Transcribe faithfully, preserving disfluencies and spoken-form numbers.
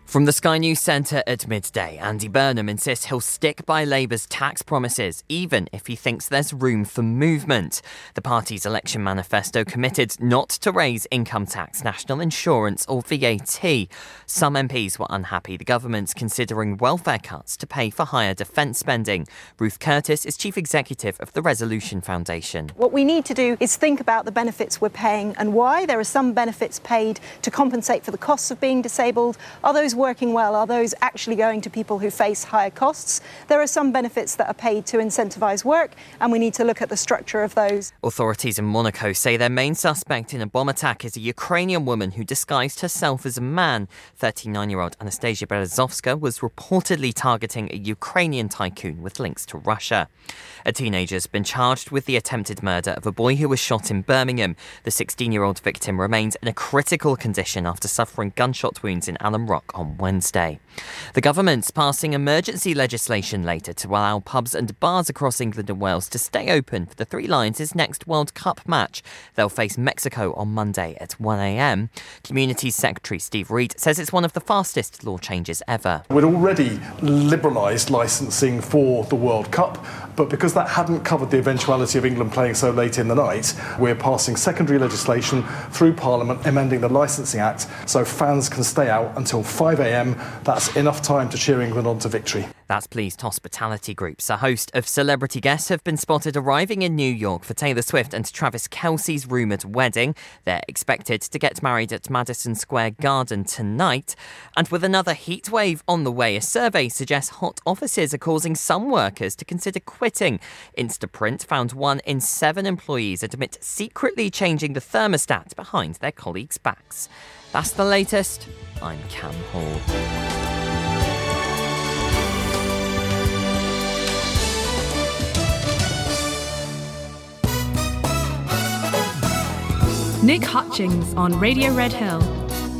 From the Sky News Centre at midday, Andy Burnham insists he'll stick by Labour's tax promises, even if he thinks there's room for movement. The party's election manifesto committed not to raise income tax, national insurance or V A T. Some M Ps were unhappy the government's considering welfare cuts to pay for higher defence spending. Ruth Curtis is chief executive of the Resolution Foundation. What we need to do is think about the benefits we're paying and why. There are some benefits paid to compensate for the costs of being disabled. Are those working well? Are those actually going to people who face higher costs? There are some benefits that are paid to incentivise work, and we need to look at the structure of those. Authorities in Monaco say their main suspect in a bomb attack is a Ukrainian woman who disguised herself as a man. thirty-nine-year-old Anastasia Berezovska was reportedly targeting a Ukrainian tycoon with links to Russia. A teenager's been charged with the attempted murder of a boy who was shot in Birmingham. The sixteen-year-old victim remains in a critical condition after suffering gunshot wounds in Alum Rock on Wednesday. The government's passing emergency legislation later to allow pubs and bars across England and Wales to stay open for the Three Lions' next World Cup match. They'll face Mexico on Monday at one a.m. Community Secretary Steve Reed says it's one of the fastest law changes ever. We'd already liberalised licensing for the World Cup, but because that hadn't covered the eventuality of England playing so late in the night, we're passing secondary legislation through Parliament amending the Licensing Act so fans can stay out until five a.m. That's enough time to cheer England on to victory. That's pleased hospitality groups. A host of celebrity guests have been spotted arriving in New York for Taylor Swift and Travis Kelce's rumoured wedding. They're expected to get married at Madison Square Garden tonight. And with another heat wave on the way, a survey suggests hot offices are causing some workers to consider quitting. Instaprint found one in seven employees admit secretly changing the thermostat behind their colleagues' backs. That's the latest. I'm Cam Hall. Nick Hutchings on Radio Red Hill.